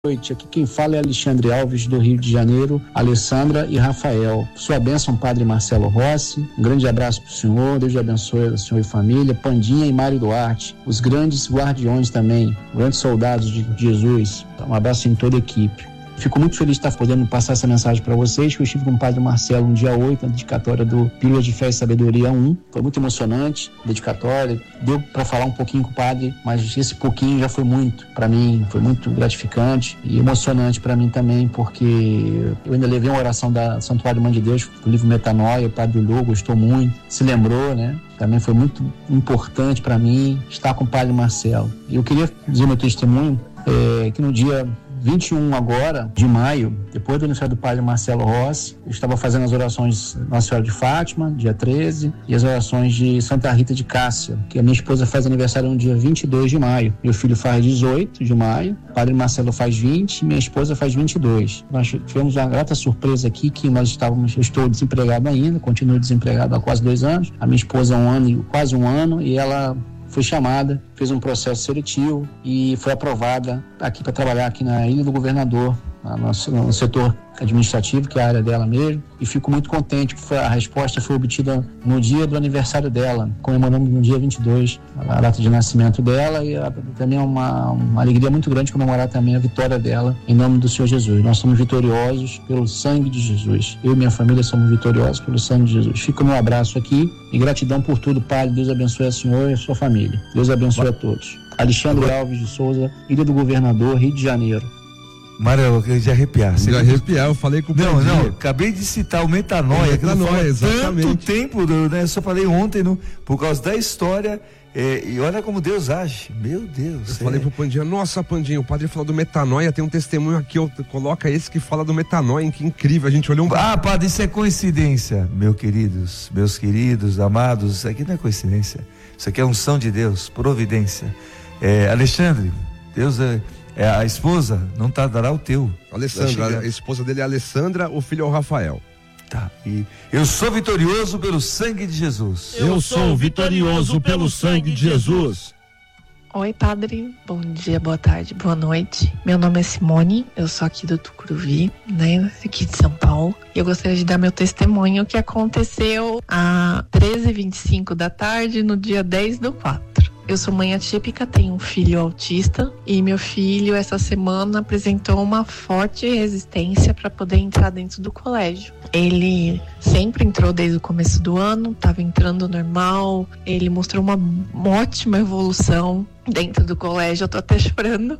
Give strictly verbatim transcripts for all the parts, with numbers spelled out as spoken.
noite, aqui quem fala é Alexandre Alves, do Rio de Janeiro, Alessandra e Rafael. Sua bênção, Padre Marcelo Rossi. Um grande abraço para o senhor, Deus abençoe o senhor e família. Pandinha e Mário Duarte, os grandes guardiões também, grandes soldados de Jesus. Um abraço em toda a equipe. Fico muito feliz de estar podendo passar essa mensagem para vocês, que eu estive com o Padre Marcelo no dia oito, na dedicatória do Pílulas de Fé e Sabedoria um. Foi muito emocionante, dedicatória. Deu para falar um pouquinho com o Padre, mas esse pouquinho já foi muito para mim, foi muito gratificante e emocionante para mim também, porque eu ainda levei uma oração da Santuário Mãe de Deus, do livro Metanoia, o Padre Lô gostou muito, se lembrou, né? Também foi muito importante para mim estar com o Padre Marcelo. E eu queria dizer meu testemunho, é, que no dia vinte e um agora, de maio, depois do aniversário do Padre Marcelo Rossi, eu estava fazendo as orações Nossa Senhora de Fátima, dia treze, e as orações de Santa Rita de Cássia, que a minha esposa faz aniversário no dia vinte e dois de maio. Meu filho faz dezoito de maio, o Padre Marcelo faz vinte e minha esposa faz vinte e dois. Nós tivemos uma grata surpresa aqui, que nós estávamos, eu estou desempregado ainda, continuo desempregado há quase dois anos, a minha esposa há um ano, quase um ano, e ela foi chamada, fez um processo seletivo e foi aprovada aqui para trabalhar aqui na Ilha do Governador, no, no setor administrativo, que é a área dela mesmo, e fico muito contente que foi, a resposta foi obtida no dia do aniversário dela, comemorando no dia vinte e dois, a data de nascimento dela, e a, também é uma, uma alegria muito grande comemorar também a vitória dela, em nome do Senhor Jesus. Nós somos vitoriosos pelo sangue de Jesus. Eu e minha família somos vitoriosos pelo sangue de Jesus. Fica o meu abraço aqui e gratidão por tudo, Pai. Deus abençoe a senhor e a sua família. Deus abençoe a todos. Alexandre Alves de Souza, Ilha do Governador, Rio de Janeiro. Mário, eu queria de arrepiar. De arrepiar, eu falei com o Não, não, acabei de citar o Metanoia, que não fala tanto tempo, né? Eu só falei ontem, no, por causa da história, é, e olha como Deus age, meu Deus. Eu é. falei pro Pandinha, nossa Pandinha, o padre falou do Metanoia, tem um testemunho aqui, eu, coloca esse que fala do Metanoia, que incrível, a gente olhou um... Ah, padre, isso é coincidência, meus queridos, meus queridos, amados, isso aqui não é coincidência, isso aqui é unção de Deus, providência. É, Alexandre, Deus é... É, a esposa não tardará o teu. Alessandra, a esposa dele é a Alessandra, o filho é o Rafael. Tá. E eu sou vitorioso pelo sangue de Jesus. Eu, eu sou vitorioso pelo sangue de Jesus. Oi, padre. Bom dia, boa tarde, boa noite. Meu nome é Simone, eu sou aqui do Tucuruvi, né, aqui de São Paulo. E eu gostaria de dar meu testemunho que aconteceu às treze e vinte e cinco da tarde, no dia dez do quatro. Eu sou mãe atípica, tenho um filho autista e meu filho essa semana apresentou uma forte resistência para poder entrar dentro do colégio. Ele sempre entrou desde o começo do ano, estava entrando normal, ele mostrou uma ótima evolução dentro do colégio, eu tô até chorando,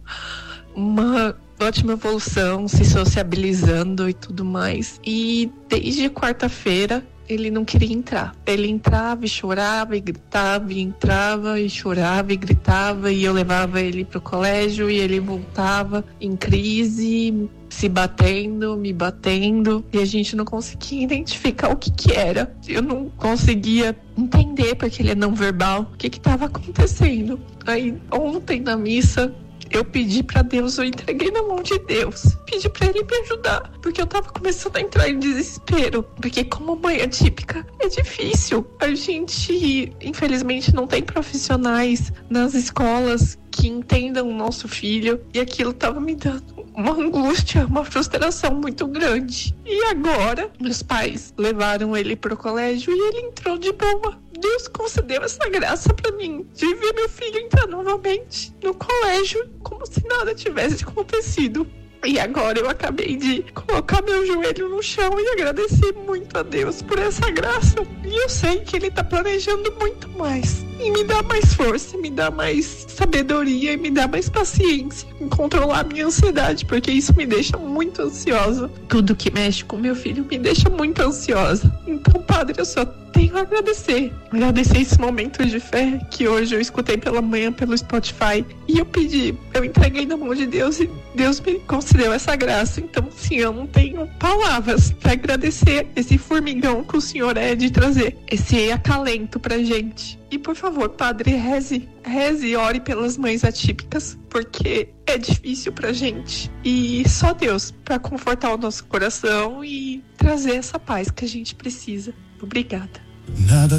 uma ótima evolução, se sociabilizando e tudo mais. E desde quarta-feira ele não queria entrar. Ele entrava e chorava e gritava, e entrava e chorava e gritava, e eu levava ele pro colégio e ele voltava em crise, se batendo, me batendo, e a gente não conseguia identificar o que que era. Eu não conseguia entender, porque ele é não verbal, o que que estava acontecendo. Aí ontem na missa eu pedi pra Deus, eu entreguei na mão de Deus, pedi pra Ele me ajudar, porque eu tava começando a entrar em desespero, porque como mãe atípica é difícil, a gente infelizmente não tem profissionais nas escolas que entendam o nosso filho, e aquilo tava me dando uma angústia, uma frustração muito grande. E agora, meus pais levaram ele pro colégio e ele entrou de boa. Deus concedeu essa graça pra mim, de ver meu filho entrar novamente no colégio, como se nada tivesse acontecido. E agora eu acabei de colocar meu joelho no chão e agradecer muito a Deus por essa graça. E eu sei que Ele tá planejando muito mais. E me dá mais força, me dá mais sabedoria e me dá mais paciência em controlar a minha ansiedade, porque isso me deixa muito ansiosa. Tudo que mexe com meu filho me deixa muito ansiosa. Então, Padre, eu só tenho a agradecer. Agradecer esse momento de fé que hoje eu escutei pela manhã pelo Spotify. E eu pedi, eu entreguei na mão de Deus e Deus me concedeu essa graça. Então, sim, eu não tenho palavras para agradecer esse formigão que o Senhor é de trazer esse acalento pra gente. E por favor, Padre, reze, reze e ore pelas mães atípicas, porque é difícil pra gente. E só Deus para confortar o nosso coração e trazer essa paz que a gente precisa. Obrigada. Nada